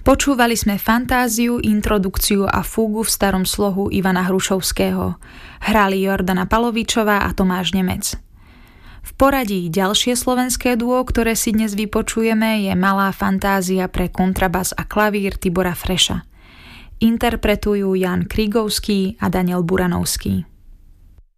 Počúvali sme Fantáziu, introdukciu a fúgu v starom slohu Ivana Hrušovského. Hrali Jordana Palovičová a Tomáš Nemec. V poradí ďalšie slovenské duo, ktoré si dnes vypočujeme, je Malá fantázia pre kontrabas a klavír Tibora Freša. Interpretujú Jan Krigovský a Daniel Buranovský.